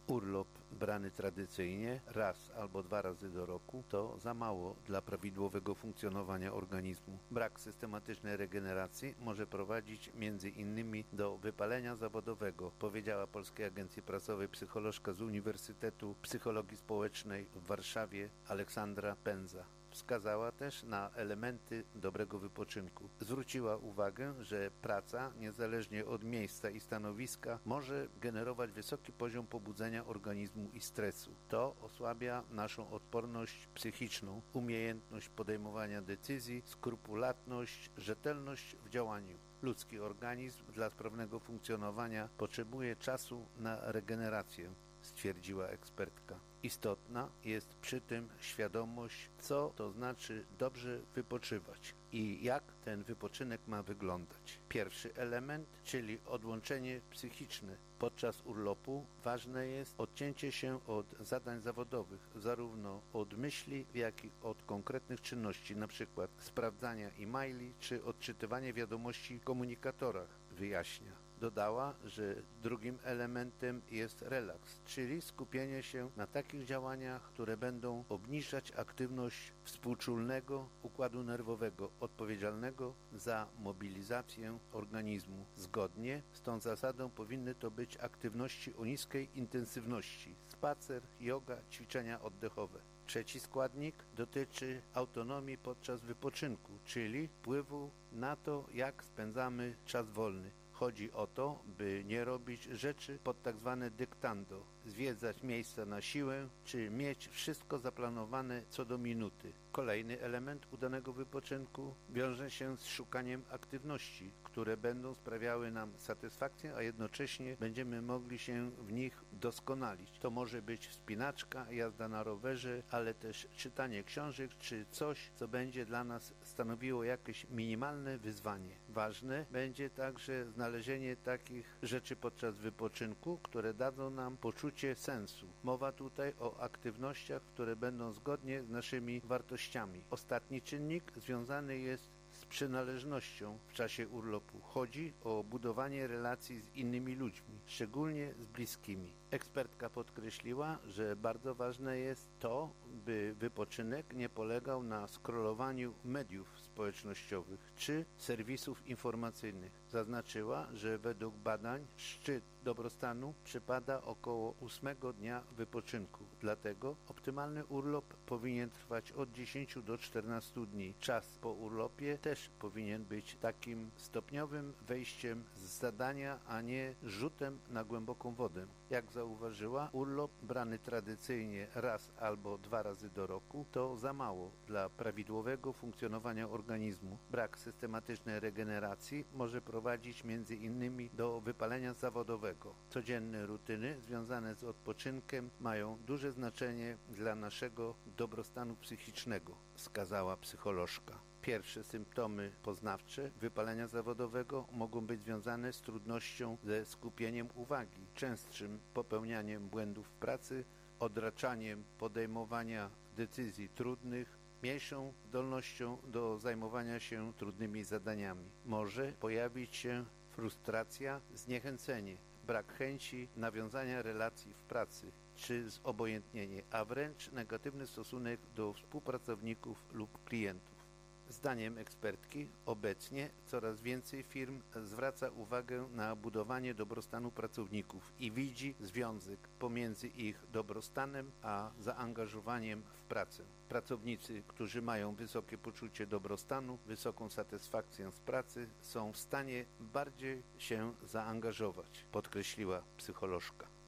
Urlop brany tradycyjnie raz albo 2 razy do roku to za mało dla prawidłowego funkcjonowania organizmu. Brak systematycznej regeneracji może prowadzić m.in. do wypalenia zawodowego, powiedziała Polskiej Agencji Prasowej psycholożka z Uniwersytetu Psychologii Społecznej w Warszawie Aleksandra Pędza. Wskazała też na elementy dobrego wypoczynku. Zwróciła uwagę, że praca, niezależnie od miejsca i stanowiska, może generować wysoki poziom pobudzenia organizmu i stresu. To osłabia naszą odporność psychiczną, umiejętność podejmowania decyzji, skrupulatność, rzetelność w działaniu. Ludzki organizm dla sprawnego funkcjonowania potrzebuje czasu na regenerację, stwierdziła ekspertka. Istotna jest przy tym świadomość, co to znaczy dobrze wypoczywać i jak ten wypoczynek ma wyglądać. Pierwszy element, czyli odłączenie psychiczne. Podczas urlopu ważne jest odcięcie się od zadań zawodowych, zarówno od myśli, jak i od konkretnych czynności, np. sprawdzania e-maili czy odczytywania wiadomości w komunikatorach, wyjaśnia. Dodała, że drugim elementem jest relaks, czyli skupienie się na takich działaniach, które będą obniżać aktywność współczulnego układu nerwowego odpowiedzialnego za mobilizację organizmu. Zgodnie z tą zasadą powinny to być aktywności o niskiej intensywności: spacer, joga, ćwiczenia oddechowe. Trzeci składnik dotyczy autonomii podczas wypoczynku, czyli wpływu na to, jak spędzamy czas wolny. Chodzi o to, by nie robić rzeczy pod tak zwane dyktando, zwiedzać miejsca na siłę, czy mieć wszystko zaplanowane co do minuty. Kolejny element udanego wypoczynku wiąże się z szukaniem aktywności, które będą sprawiały nam satysfakcję, a jednocześnie będziemy mogli się w nich doskonalić. To może być wspinaczka, jazda na rowerze, ale też czytanie książek, czy coś, co będzie dla nas stanowiło jakieś minimalne wyzwanie. Ważne będzie także znalezienie takich rzeczy podczas wypoczynku, które dadzą nam poczucie sensu. Mowa tutaj o aktywnościach, które będą zgodnie z naszymi wartościami. Ostatni czynnik związany jest z przynależnością w czasie urlopu. Chodzi o budowanie relacji z innymi ludźmi, szczególnie z bliskimi. Ekspertka podkreśliła, że bardzo ważne jest to, by wypoczynek nie polegał na scrollowaniu mediów społecznościowych czy serwisów informacyjnych. Zaznaczyła, że według badań szczyt dobrostanu przypada około 8 dnia wypoczynku. Dlatego optymalny urlop powinien trwać od 10 do 14 dni. Czas po urlopie też powinien być takim stopniowym wejściem z zadania, a nie rzutem na głęboką wodę. Jak zauważyła, urlop brany tradycyjnie raz albo 2 razy do roku to za mało dla prawidłowego funkcjonowania organizmu. Brak systematycznej regeneracji może prowadzić m.in. do wypalenia zawodowego. Codzienne rutyny związane z odpoczynkiem mają duże znaczenie dla naszego dobrostanu psychicznego, wskazała psycholożka. Pierwsze symptomy poznawcze wypalenia zawodowego mogą być związane z trudnością ze skupieniem uwagi, częstszym popełnianiem błędów w pracy, odraczaniem podejmowania decyzji trudnych, mniejszą zdolnością do zajmowania się trudnymi zadaniami. Może pojawić się frustracja, zniechęcenie, brak chęci nawiązania relacji w pracy czy zobojętnienie, a wręcz negatywny stosunek do współpracowników lub klientów. Zdaniem ekspertki obecnie coraz więcej firm zwraca uwagę na budowanie dobrostanu pracowników i widzi związek pomiędzy ich dobrostanem a zaangażowaniem w pracę. Pracownicy, którzy mają wysokie poczucie dobrostanu, wysoką satysfakcję z pracy, są w stanie bardziej się zaangażować, podkreśliła psycholożka.